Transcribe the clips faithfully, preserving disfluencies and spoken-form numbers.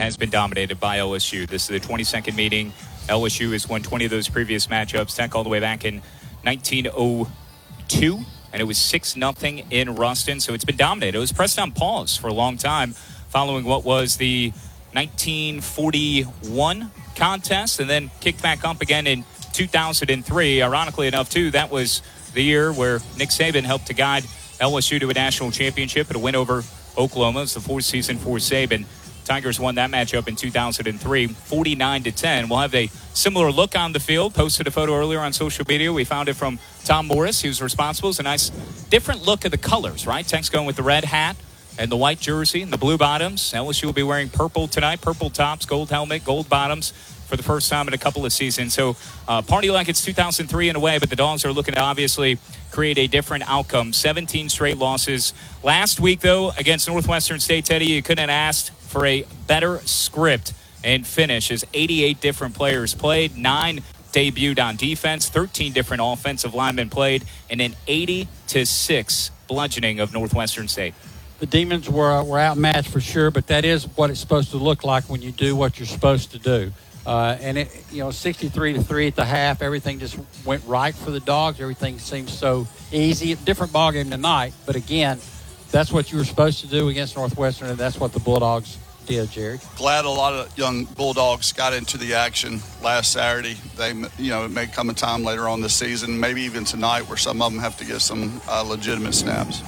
has been dominated by L S U. This is the twenty-second meeting. L S U has won twenty of those previous matchups. Tech all the way back in nineteen oh two, and it was six nothing in Ruston. So it's been dominated. It was pressed on pause for a long time following what was the nineteen forty-one contest, and then kicked back up again in two thousand three. Ironically enough, too, that was the year where Nick Saban helped to guide L S U to a national championship and a win over Oklahoma. It's the fourth season for Saban. Tigers won that matchup in two thousand three, forty-nine to ten. We'll have a similar look on the field. Posted a photo earlier on social media. We found it from Tom Morris, who's responsible. It's a nice different look of the colors, right? Tech's going with the red hat and the white jersey and the blue bottoms. L S U will be wearing purple tonight, purple tops, gold helmet, gold bottoms for the first time in a couple of seasons. So uh, party like it's two thousand three in a way, but the Dogs are looking to obviously create a different outcome. seventeen straight losses. Last week, though, against Northwestern State, Teddy, you couldn't have asked for a better script and finish as eighty-eight different players played, nine debuted on defense, thirteen different offensive linemen played, and an eighty to six bludgeoning of Northwestern State. The Demons were, were outmatched for sure, but that is what it's supposed to look like when you do what you're supposed to do. Uh, and, it, you know, sixty-three to three at the half, everything just went right for the Dogs. Everything seems so easy. Different ballgame tonight, but again, that's what you were supposed to do against Northwestern, and that's what the Bulldogs did, Jared. Glad a lot of young Bulldogs got into the action last Saturday. They, you know, it may come a time later on this season, maybe even tonight, where some of them have to get some uh, legitimate snaps.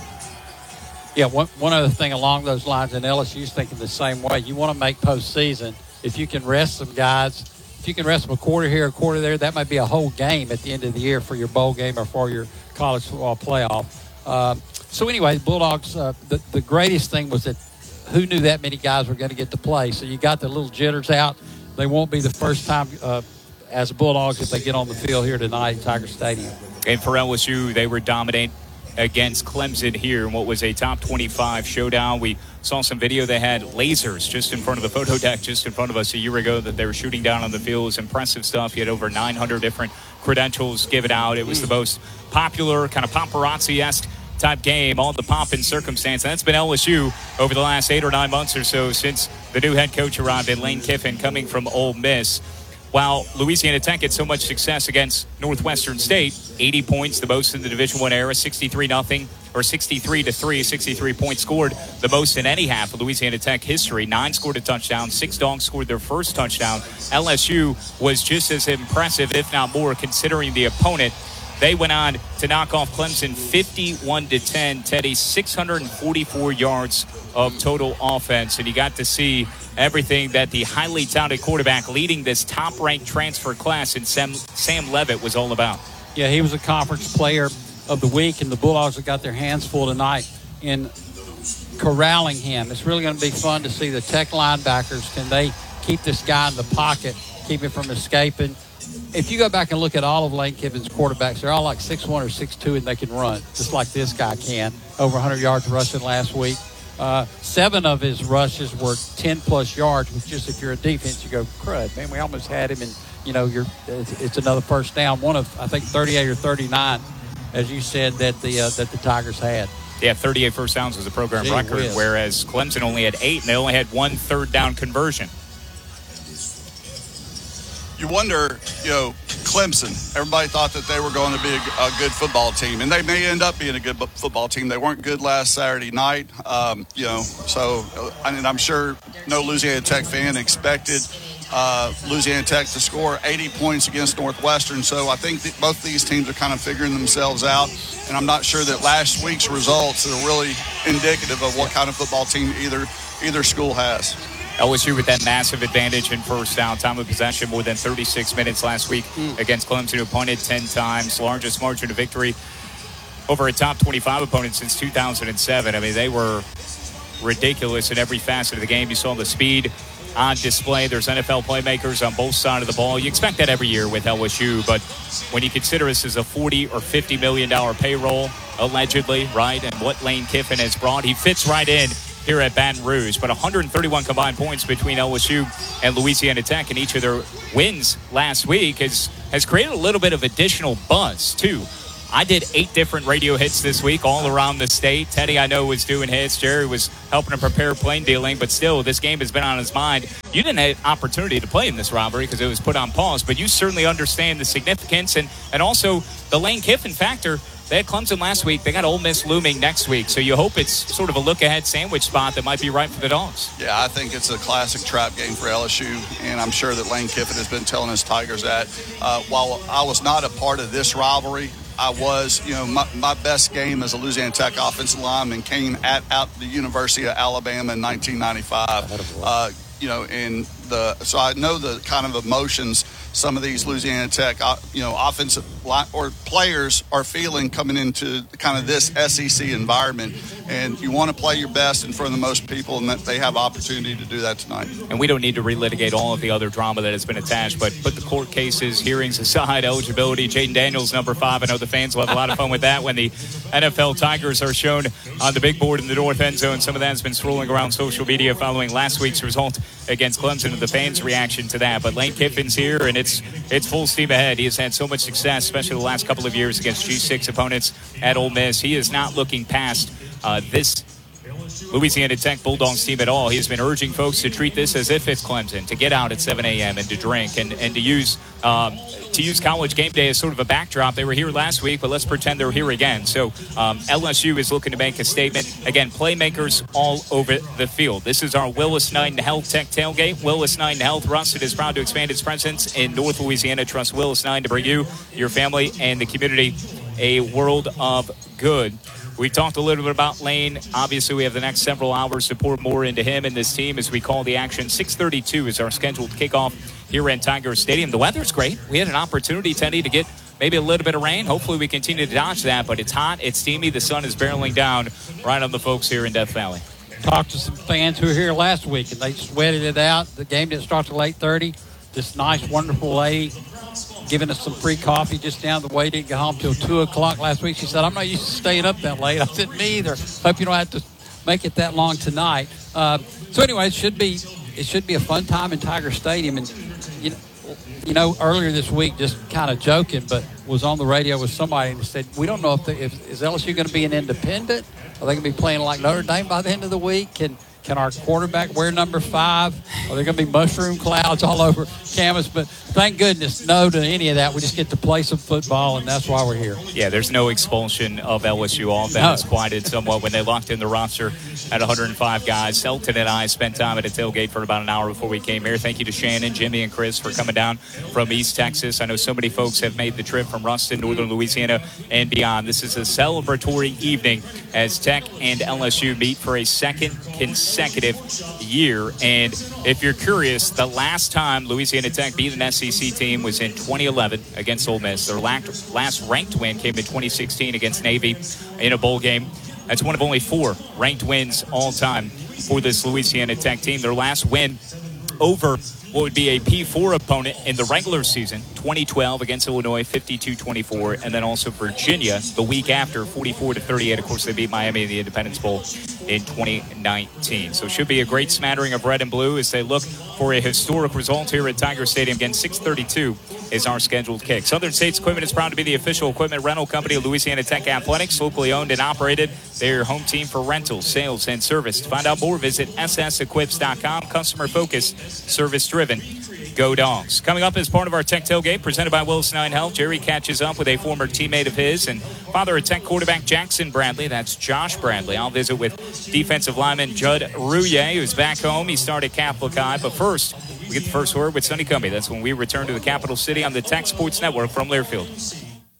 Yeah, one, one other thing along those lines, and L S U's thinking the same way. You want to make postseason. If you can rest some guys, if you can rest them a quarter here, a quarter there, that might be a whole game at the end of the year for your bowl game or for your college football playoff. Uh, so anyway, the Bulldogs, uh, the, the greatest thing was that who knew that many guys were going to get to play. So you got the little jitters out. They won't be the first time uh, as Bulldogs if they get on the field here tonight at Tiger Stadium. And for L S U, they were dominant against Clemson here in what was a top twenty-five showdown. We saw some video. They had lasers just in front of the photo deck, just in front of us a year ago that they were shooting down on the field. It was impressive stuff. You had over nine hundred different credentials given out. It was the most popular kind of paparazzi-esque type game, all the pomp and circumstance. And that's been L S U over the last eight or nine months or so since the new head coach arrived in Lane Kiffin coming from Ole Miss. While Louisiana Tech had so much success against Northwestern State, eighty points, the most in the Division One era, sixty-three nothing or sixty-three to three, sixty-three points scored, the most in any half of Louisiana Tech history. Nine scored a touchdown, six Dogs scored their first touchdown. L S U was just as impressive, if not more, considering the opponent. They went on to knock off Clemson fifty-one to ten. Teddy, six hundred forty-four yards of total offense, and you got to see everything that the highly touted quarterback leading this top-ranked transfer class in Sam, Sam Leavitt was all about. Yeah, he was a conference player of the week, and the Bulldogs have got their hands full tonight in corralling him. It's really going to be fun to see the Tech linebackers. Can they keep this guy in the pocket, keep him from escaping? If you go back and look at all of Lane Kiffin's quarterbacks, they're all like six one or six two, and they can run, just like this guy can. Over one hundred yards rushing last week. Uh, seven of his rushes were ten-plus yards, which just if you're a defense, you go, crud, man, we almost had him, and, you know, you're it's, it's another first down. One of, I think, thirty-eight or thirty-nine, as you said, that the uh, that the Tigers had. Yeah, thirty-eight first downs was a program Gee record, whiz. Whereas Clemson only had eight, and they only had one third down conversion. You wonder, you know, Clemson, everybody thought that they were going to be a, a good football team, and they may end up being a good football team. They weren't good last Saturday night, um, you know, so I mean, I'm sure no Louisiana Tech fan expected uh, Louisiana Tech to score eighty points against Northwestern, so I think that both these teams are kind of figuring themselves out, and I'm not sure that last week's results are really indicative of what kind of football team either either school has. L S U with that massive advantage in first down. Time of possession more than thirty-six minutes last week mm. against Clemson, who punted ten times. Largest margin of victory over a top twenty-five opponent since two thousand seven. I mean, they were ridiculous in every facet of the game. You saw the speed on display. There's N F L playmakers on both sides of the ball. You expect that every year with L S U, but when you consider this as a forty or fifty million dollars payroll, allegedly, right, and what Lane Kiffin has brought, he fits right in here at Baton Rouge. But one hundred thirty-one combined points between L S U and Louisiana Tech in each of their wins last week has, has created a little bit of additional buzz, too. I did eight different radio hits this week all around the state. Teddy, I know, was doing hits. Jerry was helping him prepare plane dealing, but still, this game has been on his mind. You didn't have an opportunity to play in this rivalry because it was put on pause, but you certainly understand the significance and, and also the Lane Kiffin factor. They had Clemson last week. They got Ole Miss looming next week, so you hope it's sort of a look-ahead sandwich spot that might be right for the Dogs. Yeah, I think it's a classic trap game for L S U, and I'm sure that Lane Kiffin has been telling his Tigers that. Uh, while I was not a part of this rivalry, I was, you know, my, my best game as a Louisiana Tech offensive lineman came at out the University of Alabama in nineteen ninety-five. Uh, you know, in the so I know the kind of emotions some of these Louisiana Tech, you know, offensive line or players are feeling coming into kind of this S E C environment. And you want to play your best in front of the most people, and that they have opportunity to do that tonight. And we don't need to relitigate all of the other drama that has been attached, but put the court cases, hearings aside, eligibility. Jaden Daniels, number five. I know the fans will have a lot of fun with that when the N F L Tigers are shown on the big board in the north end zone. Some of that has been swirling around social media following last week's result against Clemson and the fans' reaction to that. But Lane Kiffin's here, and it's it's full steam ahead. He has had so much success, especially the last couple of years against G six opponents at Ole Miss. He is not looking past uh, this Louisiana Tech Bulldogs team at all. He has been urging folks to treat this as if it's Clemson, to get out at seven a.m. and to drink and, and to use um, to use College Game Day as sort of a backdrop. They were here last week, but let's pretend they're here again. So um, L S U is looking to make a statement. Again, playmakers all over the field. This is our Willis Knighton Health Tech tailgate. Willis Knighton Health, Ruston is proud to expand its presence in North Louisiana. Trust Willis Knighton to bring you, your family, and the community a world of good. We talked a little bit about Lane. Obviously, we have the next several hours to pour more into him and this team as we call the action. six thirty-two is our scheduled kickoff here at Tiger Stadium. The weather's great. We had an opportunity, Teddy, to get maybe a little bit of rain. Hopefully, we continue to dodge that, but it's hot, it's steamy. The sun is barreling down right on the folks here in Death Valley. Talked to some fans who were here last week, and they sweated it out. The game didn't start till eight thirty. This nice, wonderful lady giving us some free coffee just down the way. Didn't get home till two o'clock last week. She said, I'm not used to staying up that late. I said, me either. Hope you don't have to make it that long tonight. Uh, so anyway, it should be it should be a fun time in Tiger Stadium. And, you know, you know earlier this week, just kind of joking, but was on the radio with somebody and said, we don't know if, they, if is L S U going to be an independent? Are they going to be playing like Notre Dame by the end of the week? Can Can our quarterback wear number five? Are there going to be mushroom clouds all over campus? But thank goodness, no to any of that. We just get to play some football, and that's why we're here. Yeah, there's no expulsion of L S U. All of that No. was quieted somewhat when they locked in the roster at one hundred five guys. Selton and I spent time at a tailgate for about an hour before we came here. Thank you to Shannon, Jimmy, and Chris for coming down from East Texas. I know so many folks have made the trip from Ruston, Northern Louisiana, and beyond. This is a celebratory evening as Tech and L S U meet for a second consecutive year. And if you're curious, the last time Louisiana Tech beat an S E C team was in twenty eleven against Ole Miss. Their last ranked win came in twenty sixteen against Navy in a bowl game. That's one of only four ranked wins all time for this Louisiana Tech team. Their last win over what would be a P four opponent in the regular season, twenty twelve against Illinois, fifty-two twenty-four, and then also Virginia the week after, forty-four to thirty-eight. Of course, they beat Miami in the Independence Bowl in twenty nineteen. So it should be a great smattering of red and blue as they look for a historic result here at Tiger Stadium. Again, six thirty-two is our scheduled kick. Southern States Equipment is proud to be the official equipment rental company of Louisiana Tech Athletics, locally owned and operated. They're your home team for rentals, sales, and service. To find out more, visit s s equips dot com. Customer focused, service driven. Go Dogs. Coming up as part of our Tech Tailgate, presented by Willis Knighton Health, Jerry catches up with a former teammate of his and father of Tech quarterback Jackson Bradley. That's Josh Bradley. I'll visit with defensive lineman Judd Rouillet, who's back home. He started Catholic High. But first, we get the first word with Sonny Cumbie. That's when we return to the capital city on the Tech Sports Network from Learfield.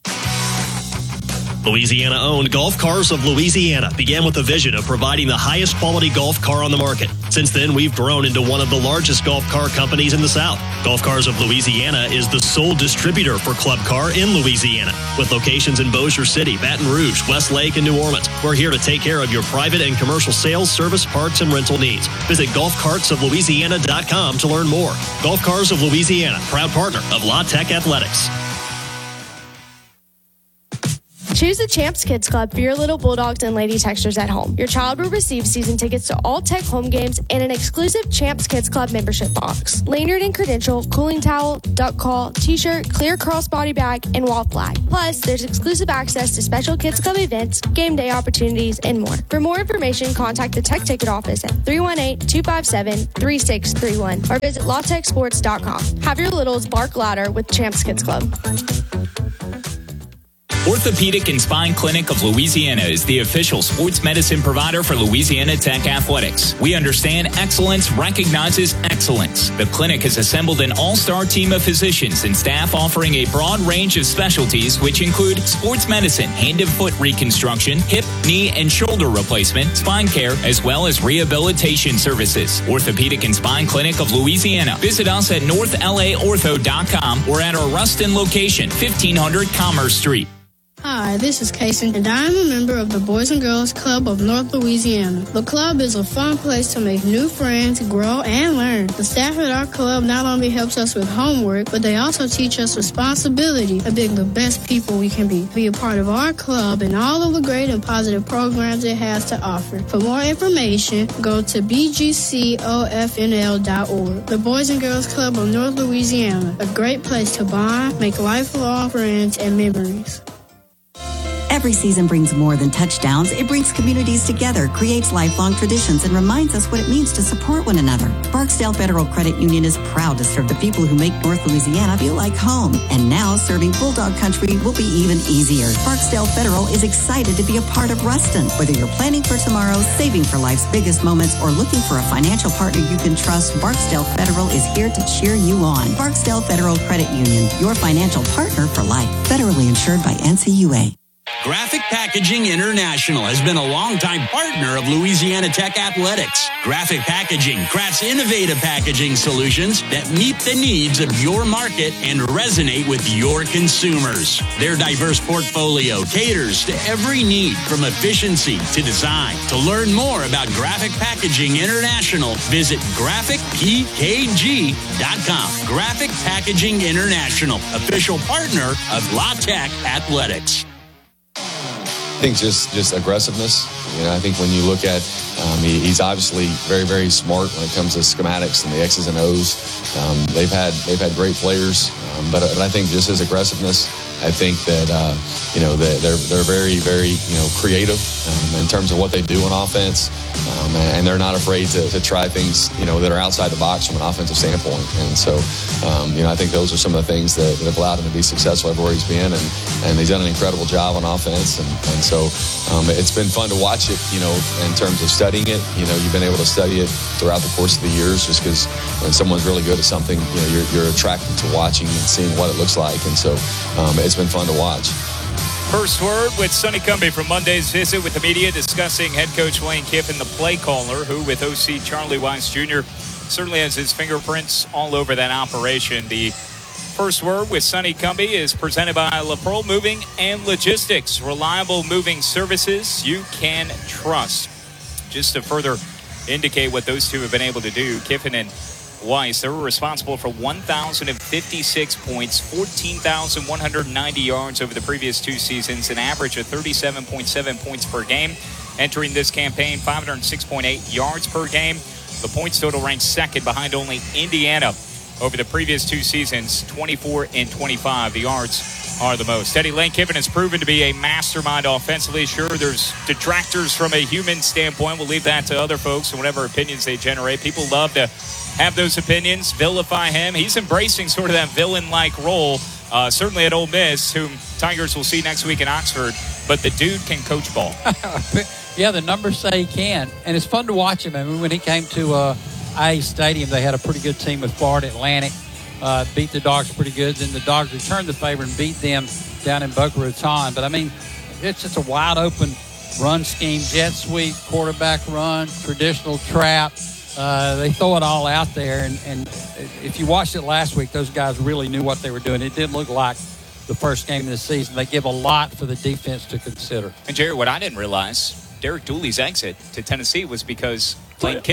Louisiana-owned Golf Cars of Louisiana began with a vision of providing the highest quality golf car on the market. Since then, we've grown into one of the largest golf car companies in the South. Golf Cars of Louisiana is the sole distributor for Club Car in Louisiana. With locations in Bossier City, Baton Rouge, Westlake, and New Orleans, we're here to take care of your private and commercial sales, service, parts, and rental needs. Visit golf carts of louisiana dot com to learn more. Golf Cars of Louisiana, proud partner of La Tech Athletics. Choose the Champs Kids Club for your little Bulldogs and Lady Texters at home. Your child will receive season tickets to all Tech home games and an exclusive Champs Kids Club membership box, lanyard and credential, cooling towel, duck call, t-shirt, clear crossbody bag, and wall flag. Plus, there's exclusive access to special Kids Club events, game day opportunities, and more. For more information, contact the Tech Ticket Office at three one eight, two five seven, three six three one or visit law tech sports dot com. Have your littles bark louder with Champs Kids Club. Orthopedic and Spine Clinic of Louisiana is the official sports medicine provider for Louisiana Tech Athletics. We understand excellence recognizes excellence. The clinic has assembled an all-star team of physicians and staff offering a broad range of specialties, which include sports medicine, hand and foot reconstruction, hip, knee, and shoulder replacement, spine care, as well as rehabilitation services. Orthopedic and Spine Clinic of Louisiana. Visit us at north l a ortho dot com or at our Ruston location, fifteen hundred Commerce Street. Hi, this is Kason, and I am a member of the Boys and Girls Club of North Louisiana. The club is a fun place to make new friends, grow, and learn. The staff at our club not only helps us with homework, but they also teach us responsibility of being the best people we can be. Be a part of our club and all of the great and positive programs it has to offer. For more information, go to b g c o f n l dot org. The Boys and Girls Club of North Louisiana, a great place to bond, make lifelong friends, and memories. Every season brings more than touchdowns. It brings communities together, creates lifelong traditions, and reminds us what it means to support one another. Barksdale Federal Credit Union is proud to serve the people who make North Louisiana feel like home. And now serving Bulldog Country will be even easier. Barksdale Federal is excited to be a part of Ruston. Whether you're planning for tomorrow, saving for life's biggest moments, or looking for a financial partner you can trust, Barksdale Federal is here to cheer you on. Barksdale Federal Credit Union, your financial partner for life. Federally insured by N C U A. Graphic Packaging International has been a longtime partner of Louisiana Tech Athletics. Graphic Packaging crafts innovative packaging solutions that meet the needs of your market and resonate with your consumers. Their diverse portfolio caters to every need, from efficiency to design. To learn more about Graphic Packaging International, visit graphic p k g dot com. Graphic Packaging International, official partner of La Tech Athletics. I think just, just aggressiveness. You know, I think when you look at, um, he, he's obviously very, very smart when it comes to schematics and the X's and O's. Um, they've had they've had great players, um, but, but I think just his aggressiveness. I think that uh, you know they're they're very, very you know creative um, in terms of what they do on offense, um, and they're not afraid to, to try things you know that are outside the box from an offensive standpoint. And so um, you know I think those are some of the things that, that have allowed him to be successful everywhere he's been, and, and he's done an incredible job on offense. And, and so um, it's been fun to watch it. You know, in terms of studying it, you know, you've been able to study it throughout the course of the years, just because when someone's really good at something, you know, you're, you're attracted to watching and seeing what it looks like. And so um, it's been fun to watch. First word with Sonny Cumbie from Monday's visit with the media, discussing head coach Lane Kiffin, the play caller, who with O C Charlie Weiss Junior certainly has his fingerprints all over that operation. The first word with Sonny Cumbie is presented by LaPearl Moving and Logistics. Reliable moving services you can trust. Just to further indicate what those two have been able to do, Kiffin and Weiss, they were responsible for one thousand fifty-six points, fourteen thousand one hundred ninety yards over the previous two seasons, an average of thirty-seven point seven points per game. Entering this campaign, five hundred six point eight yards per game. The points total ranks second behind only Indiana. Over the previous two seasons, twenty-four and twenty-five. The yards are the most. Eddie Lane Kiffin has proven to be a mastermind offensively. Sure, there's detractors from a human standpoint. We'll leave that to other folks and whatever opinions they generate. People love to have those opinions, vilify him. He's embracing sort of that villain-like role, uh, certainly at Ole Miss, whom Tigers will see next week in Oxford. But the dude can coach ball. Yeah, the numbers say he can. And it's fun to watch him. I mean, when he came to uh, I A Stadium, they had a pretty good team with Florida Atlantic. Uh, beat the Dogs pretty good. Then the Dogs returned the favor and beat them down in Boca Raton. But, I mean, it's just a wide-open run scheme, jet sweep, quarterback run, traditional trap. Uh, they throw it all out there, and, and if you watched it last week, those guys really knew what they were doing. It didn't look like the first game of the season. They give a lot for the defense to consider. And, Jerry, what I didn't realize, Derek Dooley's exit to Tennessee was because Lane Kiffin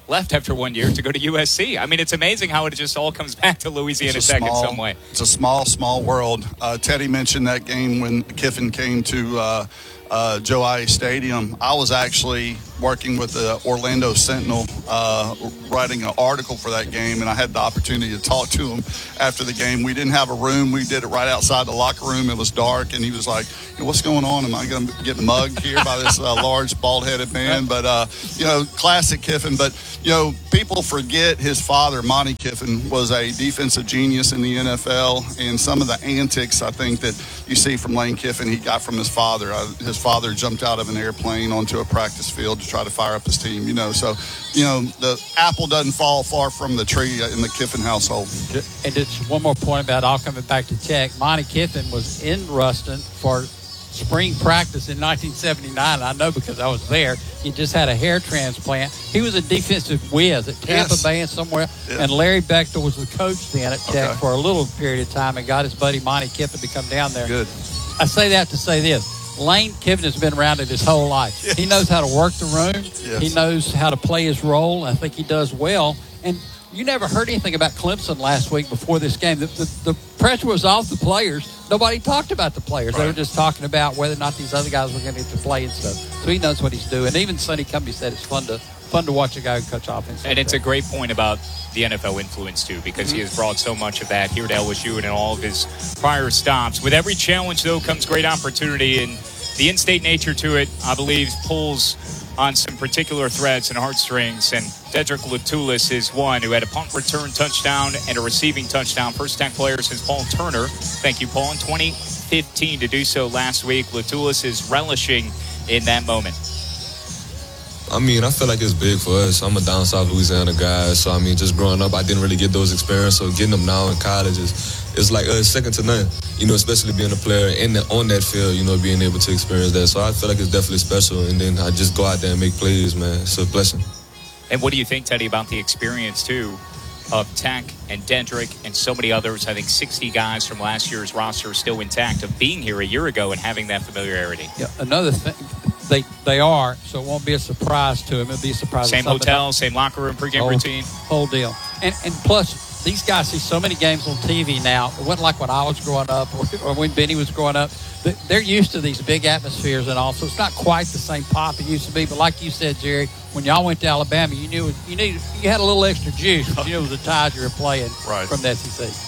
left after one year to go to U S C. I mean, it's amazing how it just all comes back to Louisiana Tech small, in some way. It's a small, small world. Uh, Teddy mentioned that game when Kiffin came to uh, uh, Joe I Stadium. I was actually working with the Orlando Sentinel, uh, writing an article for that game, and I had the opportunity to talk to him after the game. We didn't have a room. We did it right outside the locker room. It was dark, and he was like, hey, what's going on? Am I going to get mugged here by this uh, large, bald-headed man? But, uh, you know, classic Kiffin. But, you know, people forget his father, Monty Kiffin, was a defensive genius in the N F L, and some of the antics, I think, that you see from Lane Kiffin, he got from his father. Uh, his father jumped out of an airplane onto a practice field to try to fire up his team, you know. So, you know, the apple doesn't fall far from the tree in the Kiffin household. And just one more point about all coming back to Tech. Monty Kiffin was in Ruston for spring practice in nineteen seventy-nine. I know because I was there. He just had a hair transplant. He was a defensive whiz at Tampa yes. Bay and somewhere. Yeah. And Larry Bechtel was the coach then at Tech okay. for a little period of time and got his buddy Monty Kiffin to come down there. Good. I say that to say this. Lane Kiffin has been around it his whole life. Yes. He knows how to work the room. Yes. He knows how to play his role. I think he does well. And you never heard anything about Clemson last week before this game. The, the, the pressure was off the players. Nobody talked about the players. Right. They were just talking about whether or not these other guys were going to get to play and stuff. So he knows what he's doing. Even Sonny Cumbie said it's fun to fun to watch a guy who coach offense. And it's a great point about the N F L influence, too, because mm-hmm. he has brought so much of that here to L S U and in all of his prior stops. With every challenge, though, comes great opportunity. And the in-state nature to it, I believe, pulls on some particular threads and heartstrings. And Dedrick Latulis is one who had a punt return touchdown and a receiving touchdown. First Tech player since Paul Turner. Thank you, Paul. In twenty fifteen to do so last week. Latulis is relishing in that moment. I mean, I feel like it's big for us. I'm a down south Louisiana guy, so I mean, just growing up, I didn't really get those experiences. So getting them now in college is, it's like uh, second to none. You know, especially being a player in the, on that field. You know, being able to experience that. So I feel like it's definitely special. And then I just go out there and make plays, man. It's a blessing. And what do you think, Teddy, about the experience too of Tech and Dedrick and so many others? I think sixty guys from last year's roster are still intact of being here a year ago and having that familiarity. Yeah, another thing. They they are, so it won't be a surprise to him. It'll be a surprise. Same hotel, else. Same locker room, pregame whole, routine. Whole deal. And and plus, these guys see so many games on T V now. It wasn't like when I was growing up or, or when Benny was growing up. They're used to these big atmospheres and all, so it's not quite the same pop it used to be. But like you said, Jerry, when y'all went to Alabama, you knew you needed you had a little extra juice. You knew it was the Tide you were playing right. from the S E C.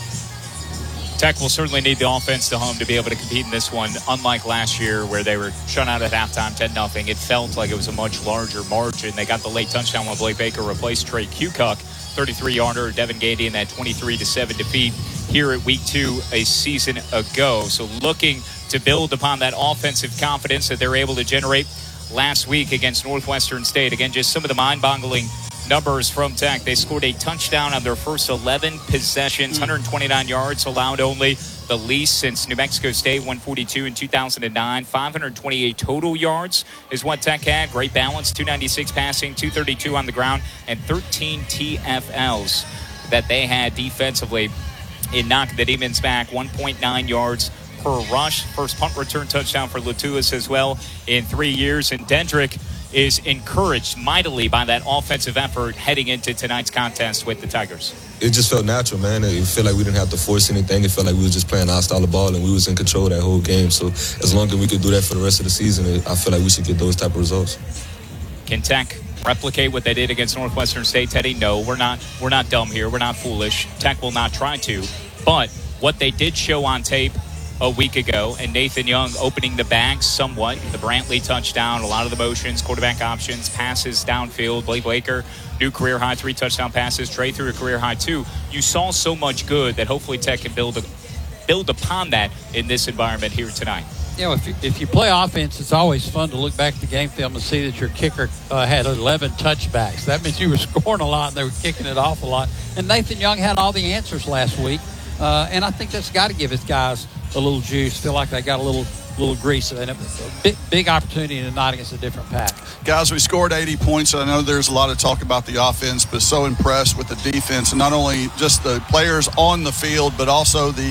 Tech will certainly need the offense to home to be able to compete in this one, unlike last year where they were shut out at halftime ten nothing. It felt like it was a much larger margin. They got the late touchdown when Blake Baker replaced Trey Kukoc, thirty-three-yarder. Devin Gandy in that twenty-three to seven defeat here at week two a season ago. So looking to build upon that offensive confidence that they were able to generate last week against Northwestern State. Again, just some of the mind-boggling numbers from Tech. They scored a touchdown on their first eleven possessions, one hundred twenty-nine yards, allowed only the least since New Mexico State, one forty-two in two thousand nine. five hundred twenty-eight total yards is what Tech had. Great balance, two ninety-six passing, two thirty-two on the ground, and thirteen T F Ls that they had defensively in knocking the demons back. one point nine yards per rush. First punt return touchdown for Latulis as well in three years. And Dedrick is encouraged mightily by that offensive effort heading into tonight's contest with the Tigers. It just felt natural, man. It felt like we didn't have to force anything. It felt like we were just playing our style of ball, and we was in control that whole game. So as long as we could do that for the rest of the season, I feel like we should get those type of results. Can Tech replicate what they did against Northwestern State, Teddy? No, we're not. We're not dumb here. We're not foolish. Tech will not try to. But what they did show on tape a week ago, and Nathan Young opening the bag somewhat. The Brantley touchdown, a lot of the motions, quarterback options, passes downfield. Blake Baker, new career high, three touchdown passes. Trey threw a career high two. You saw so much good that hopefully Tech can build a, build upon that in this environment here tonight. You know, if you, if you play offense, it's always fun to look back at the game film and see that your kicker uh, had eleven touchbacks. That means you were scoring a lot and they were kicking it off a lot. And Nathan Young had all the answers last week. Uh, and I think that's got to give his guys a little juice, feel like they got a little little grease. And a big, big opportunity tonight against a different pack. Guys, we scored eighty points. I know there's a lot of talk about the offense, but so impressed with the defense. And not only just the players on the field, but also the,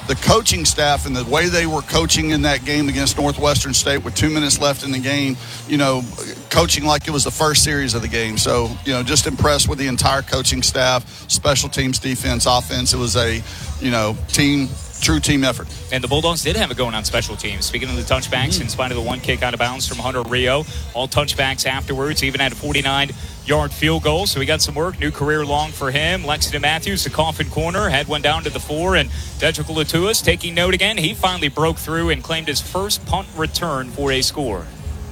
the coaching staff and the way they were coaching in that game against Northwestern State with two minutes left in the game, you know, coaching like it was the first series of the game. So, you know, just impressed with the entire coaching staff, special teams, defense, offense. It was a, you know, team, true team effort. And the Bulldogs did have it going on special teams. Speaking of the touchbacks, mm-hmm. in spite of the one kick out of bounds from Hunter Rio, all touchbacks afterwards, even had a forty-nine-yard field goal. So we got some work, new career long for him. Lexington Matthews, the coffin corner, had one down to the four. And Dedrick Latuis taking note again. He finally broke through and claimed his first punt return for a score.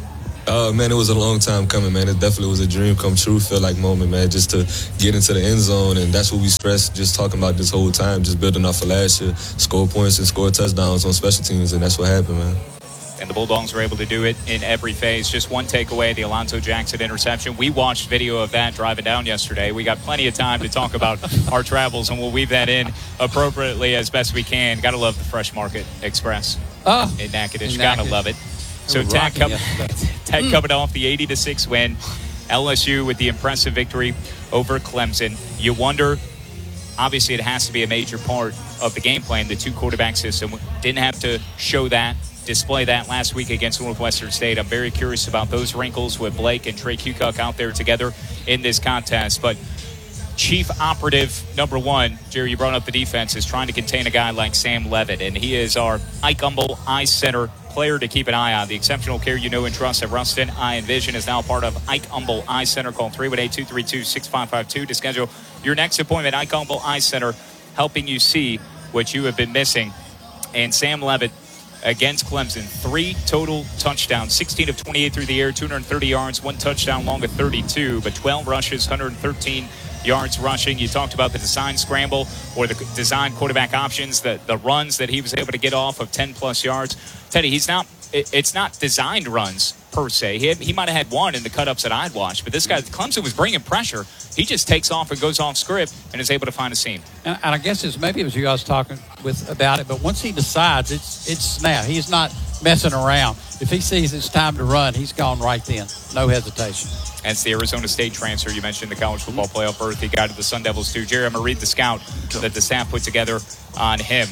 Uh, man, it was a long time coming, man. It definitely was a dream come true, feel like moment, man, just to get into the end zone. And that's what we stressed just talking about this whole time, just building off of last year, score points and score touchdowns on special teams, and that's what happened, man. And the Bulldogs were able to do it in every phase. Just one takeaway, the Alonzo Jackson interception. We watched video of that driving down yesterday. We got plenty of time to talk about our travels, and we'll weave that in appropriately as best we can. Got to love the Fresh Market Express oh, in Natchitoches. Got to love it. So Tech, com- Tech mm. coming off the eighty to six win. L S U with the impressive victory over Clemson. You wonder, obviously it has to be a major part of the game plan. The two quarterback system didn't have to show that, display that last week against Northwestern State. I'm very curious about those wrinkles with Blake and Trey Kukuk out there together in this contest. But chief operative number one, Jerry, you brought up the defense, is trying to contain a guy like Sam Levitt, and he is our Ike Humble Eye Center player to keep an eye on. The exceptional care you know and trust at Ruston Eye and Vision is now part of Ike Humble Eye Center. Call three one eight, two three two, six five five two to schedule your next appointment. Ike Humble Eye Center, helping you see what you have been missing. And Sam Levitt against Clemson, three total touchdowns, sixteen of twenty-eight through the air, two hundred thirty yards, one touchdown, long of thirty-two, but twelve rushes, one hundred thirteen yards rushing. You talked about the design scramble or the design quarterback options, the, the runs that he was able to get off of ten plus yards. Teddy, he's not, it, it's not designed runs per se. He, had, he might have had one in the cut-ups that I'd watched, but this guy, Clemson was bringing pressure. He just takes off and goes off script and is able to find a seam. And, and I guess it's maybe it was you guys talking with about it, but once he decides, it's it's snap. He's not messing around. If he sees it's time to run, he's gone right then. No hesitation. That's the Arizona State transfer. You mentioned the college football playoff berth. He got to the Sun Devils too. Jerry, I'm going to read the scout that the staff put together on him.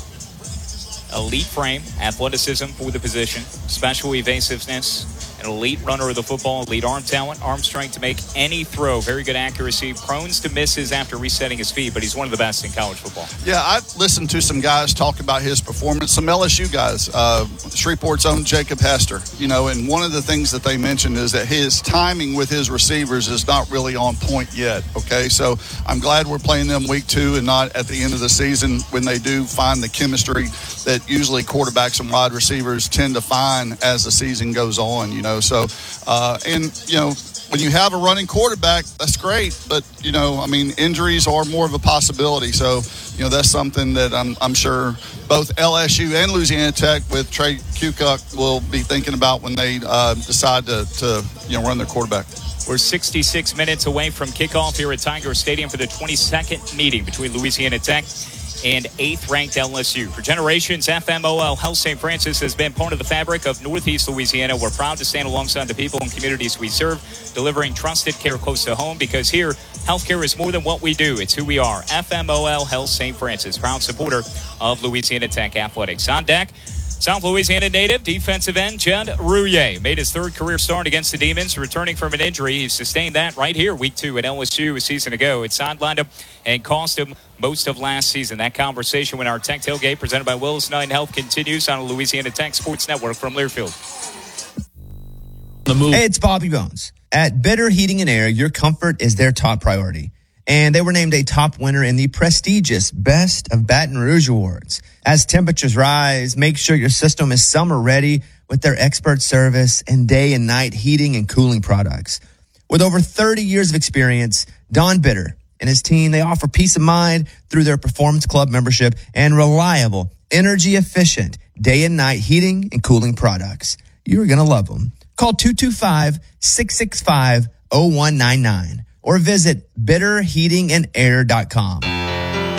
Elite frame, athleticism for the position, special evasiveness, an elite runner of the football, elite arm talent, arm strength to make any throw, very good accuracy, prone to misses after resetting his feet, but he's one of the best in college football. Yeah, I've listened to some guys talk about his performance, some L S U guys, uh, Shreveport's own Jacob Hester, you know, and one of the things that they mentioned is that his timing with his receivers is not really on point yet, okay? So I'm glad we're playing them week two and not at the end of the season when they do find the chemistry that usually quarterbacks and wide receivers tend to find as the season goes on, you know. So, uh, and, you know, when you have a running quarterback, that's great. But, you know, I mean, injuries are more of a possibility. So, you know, that's something that I'm, I'm sure both L S U and Louisiana Tech with Trey Kukuk will be thinking about when they uh, decide to, to, you know, run their quarterback. We're sixty-six minutes away from kickoff here at Tiger Stadium for the twenty-second meeting between Louisiana Tech and eighth-ranked L S U. For generations, F M O L Health Saint Francis has been part of the fabric of Northeast Louisiana. We're proud to stand alongside the people and communities we serve, delivering trusted care close to home, because here, healthcare is more than what we do. It's who we are. F M O L Health Saint Francis, proud supporter of Louisiana Tech Athletics. On deck, South Louisiana native defensive end Jed Rouillet made his third career start against the Demons, returning from an injury. He sustained that right here week two at L S U a season ago. It sidelined him and cost him most of last season. That conversation when our Tech Tailgate presented by Willis Knight Health continues on the Louisiana Tech Sports Network from Learfield. The move. Hey, it's Bobby Bones. At Bitter Heating and Air, your comfort is their top priority. And they were named a top winner in the prestigious Best of Baton Rouge Awards. As temperatures rise, make sure your system is summer ready with their expert service and day and night heating and cooling products. With over thirty years of experience, Don Bitter and his team, they offer peace of mind through their Performance Club membership and reliable, energy-efficient day and night heating and cooling products. You're going to love them. Call two two five, six six five, zero one nine nine or visit bitter heating and air dot com.